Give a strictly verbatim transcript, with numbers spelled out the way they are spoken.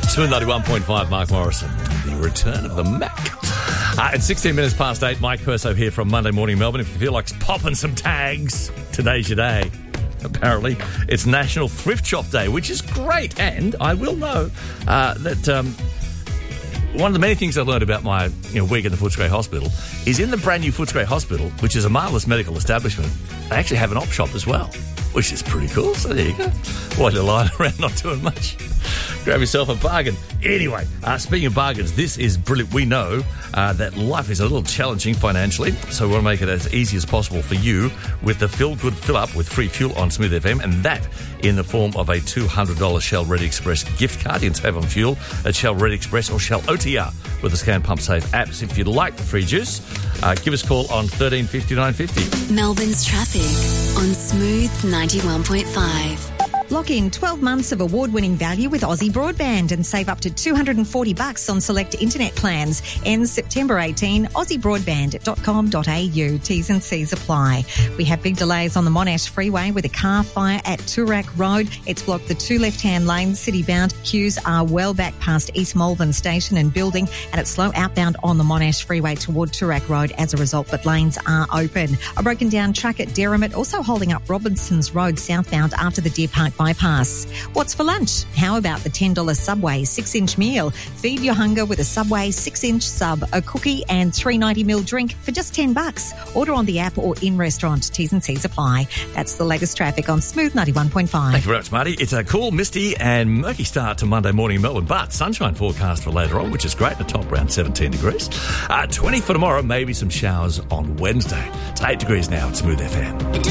Smooth ninety-one point five, Mark Morrison. The return of the Mac. Uh, it's sixteen minutes past eight. Mike Perso here from Monday Morning Melbourne. If you feel like popping some tags, today's your day. Apparently, it's National Thrift Shop Day, which is great. And I will know uh, that um, one of the many things I learned about my you know, week in the Footscray Hospital is in the brand new Footscray Hospital, which is a marvellous medical establishment, they actually have an op shop as well, which is pretty cool. So there you go. While you're lying around not doing much, grab yourself a bargain. Anyway, uh, speaking of bargains, this is brilliant. We know uh, that life is a little challenging financially, so we want to make it as easy as possible for you with the Feel Good Fill Up with free fuel on Smooth F M, and that in the form of a two hundred dollars Shell Red Express gift card. You can save on fuel at Shell Red Express or Shell O T R with the Scan Pump Save apps. If you'd like the free juice, uh, give us a call on thirteen fifty nine fifty. Melbourne's traffic on Smooth ninety-one point five. Lock in twelve months of award-winning value with Aussie Broadband and save up to two hundred forty bucks on select internet plans. Ends September eighteenth. aussie broadband dot com dot a u. T's and C's apply. We have big delays on the Monash Freeway with a car fire at Toorak Road. It's blocked the two left-hand lanes city-bound. Queues are well back past East Malvern Station and Building, and it's slow outbound on the Monash Freeway toward Toorak Road as a result, but lanes are open. A broken-down truck at Derrimut also holding up Robinson's Road southbound after the Deer Park bypass. What's for lunch? How about the ten dollars Subway six-inch meal? Feed your hunger with a Subway six-inch sub, a cookie and three ninety ml drink for just ten bucks. Order on the app or in restaurant. T's and C's apply. That's the latest traffic on Smooth ninety-one point five. Thank you very much, Marty. It's a cool, misty and murky start to Monday morning in Melbourne, but sunshine forecast for later on, which is great. The top around seventeen degrees. Uh, twenty for tomorrow, maybe some showers on Wednesday. It's eight degrees now at Smooth F M.